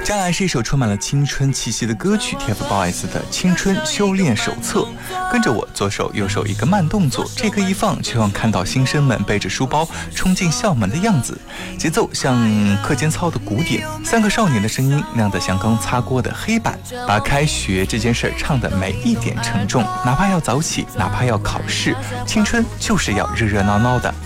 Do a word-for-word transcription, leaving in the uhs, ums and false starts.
接下来是一首充满了青春气息的歌曲 T F BOYS 的青春修炼手册，跟着我左手右手一个慢动作，这歌一放就让看到新生们背着书包冲进校门的样子，节奏像课间操的鼓点，三个少年的声音亮得像刚擦过的黑板，把开学这件事儿唱得每一点沉重，哪怕要早起，哪怕要考试，青春就是要热热闹闹的。